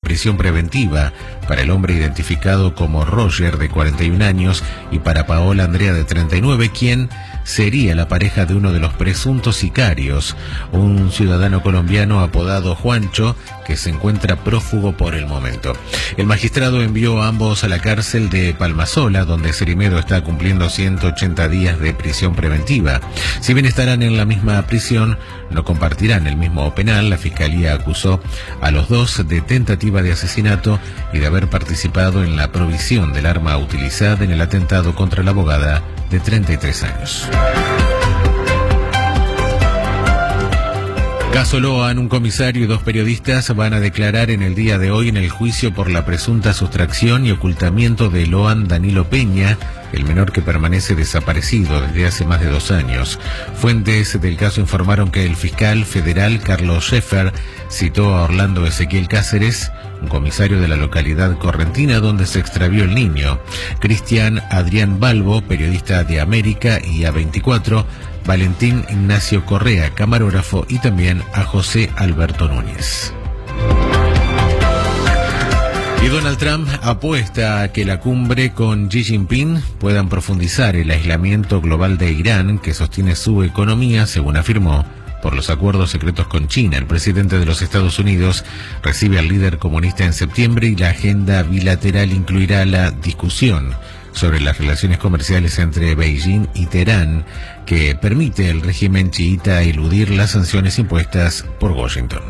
prisión preventiva para el hombre identificado como Roger, de 41 años, y para Paola Andrea, de 39, quien sería la pareja de uno de los presuntos sicarios, un ciudadano colombiano apodado Juancho, que se encuentra prófugo por el momento. El magistrado envió a ambos a la cárcel de Palmasola, donde Cerimedo está cumpliendo 180 días de prisión preventiva. Si bien estarán en la misma prisión, no compartirán el mismo penal. La Fiscalía acusó a los dos de tentativa de asesinato y de haber participado en la provisión del arma utilizada en el atentado contra la abogada de 33 años. Caso Loan, un comisario y 2 periodistas van a declarar en el día de hoy en el juicio por la presunta sustracción y ocultamiento de Loan Danilo Peña, el menor que permanece desaparecido desde hace más de 2 años. Fuentes del caso informaron que el fiscal federal Carlos Scheffer citó a Orlando Ezequiel Cáceres, un comisario de la localidad correntina donde se extravió el niño, Cristian Adrián Balbo, periodista de América y A24, Valentín Ignacio Correa, camarógrafo, y también a José Alberto Núñez. Y Donald Trump apuesta a que la cumbre con Xi Jinping puedan profundizar el aislamiento global de Irán, que sostiene su economía, según afirmó, por los acuerdos secretos con China. El presidente de los Estados Unidos recibe al líder comunista en septiembre y la agenda bilateral incluirá la discusión sobre las relaciones comerciales entre Beijing y Teherán, que permite al régimen chiita eludir las sanciones impuestas por Washington.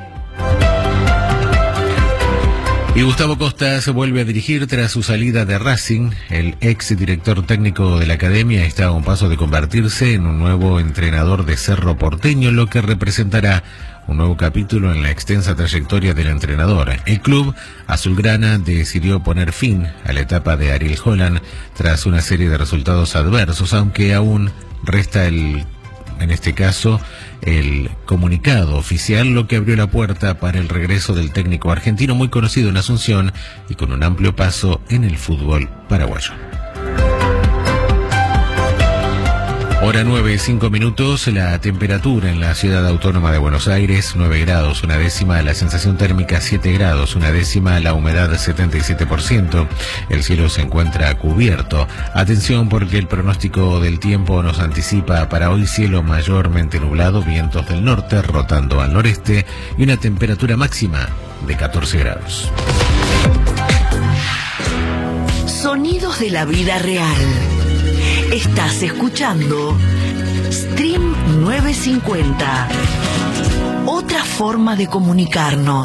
Y Gustavo Costa se vuelve a dirigir tras su salida de Racing. El ex director técnico de la academia está a un paso de convertirse en un nuevo entrenador de Cerro Porteño, lo que representará un nuevo capítulo en la extensa trayectoria del entrenador. El club azulgrana decidió poner fin a la etapa de Ariel Holland tras una serie de resultados adversos, aunque aún resta en este caso, el comunicado oficial, lo que abrió la puerta para el regreso del técnico argentino, muy conocido en Asunción y con un amplio paso en el fútbol paraguayo. Hora 9:05, la temperatura en la ciudad autónoma de Buenos Aires, 9 grados, 1/10, la sensación térmica 7 grados, 1/10, la humedad 77%, el cielo se encuentra cubierto. Atención porque el pronóstico del tiempo nos anticipa para hoy cielo mayormente nublado, vientos del norte rotando al noreste y una temperatura máxima de 14 grados. Sonidos de la vida real. Estás escuchando Stream 950. Otra forma de comunicarnos.